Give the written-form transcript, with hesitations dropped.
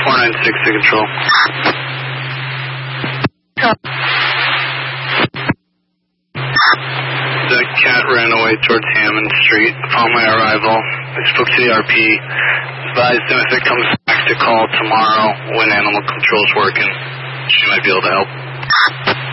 496 to control. The cat ran away towards Hammond Street. Upon my arrival, I spoke to the RP. Advised him if it comes back to call tomorrow when animal control's working, she might be able to help.